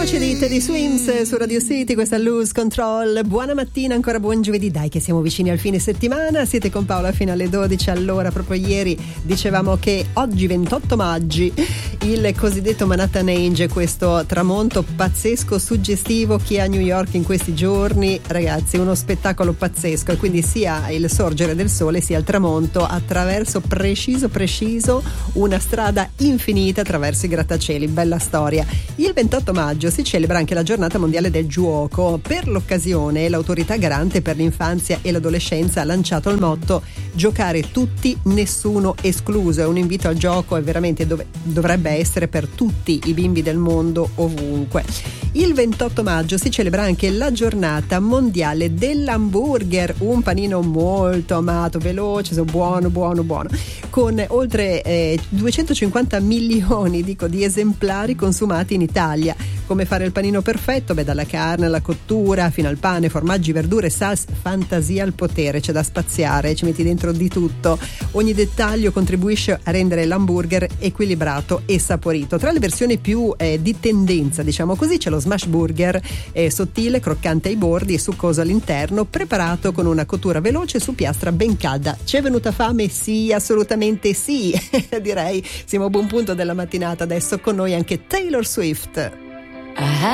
voce di Teddy Swims su Radio City, questa Lose Control. Buona mattina, ancora buon giovedì, dai che siamo vicini al fine settimana. Siete con Paola fino alle 12. Allora, proprio ieri dicevamo che oggi 28 maggio il cosiddetto Manhattan Age, questo tramonto pazzesco, suggestivo. Chi è a New York in questi giorni, ragazzi, uno spettacolo pazzesco, e quindi sia il sorgere del sole sia il tramonto attraverso preciso una strada infinita attraverso i grattacieli. Bella storia. Il 28 maggio si celebra anche la giornata mondiale del gioco. Per l'occasione l'autorità garante per l'infanzia e l'adolescenza ha lanciato il motto giocare tutti, nessuno escluso. È un invito al gioco, è veramente dovrebbe essere per tutti i bimbi del mondo, ovunque. Il 28 maggio si celebra anche la giornata mondiale dell'hamburger, un panino molto amato, veloce, buono, con oltre 250 milioni di esemplari consumati in Italia. Come fare il panino perfetto? Dalla carne alla cottura fino al pane, formaggi, verdure, salse, fantasia al potere, c'è da spaziare, ci metti dentro di tutto. Ogni dettaglio contribuisce a rendere l'hamburger equilibrato e saporito. Tra le versioni più di tendenza, diciamo così, c'è lo smash burger, sottile, croccante ai bordi e succoso all'interno, preparato con una cottura veloce su piastra ben calda. Ci è venuta fame? Sì, assolutamente sì. Direi siamo a buon punto della mattinata. Adesso con noi anche Taylor Swift.